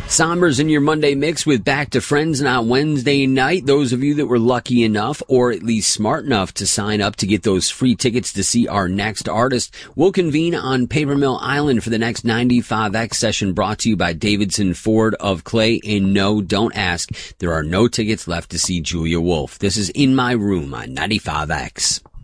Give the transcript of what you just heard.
Sombers in your Monday mix with Back to Friends on Wednesday night. Those of you that were lucky enough or at least smart enough to sign up to get those free tickets to see our next artist will convene on Paper Mill Island for the next 95X session brought to you by Davidson Ford of Clay. And no, don't ask. There are no tickets left to see Julia Wolf. This is In My Room on 95X.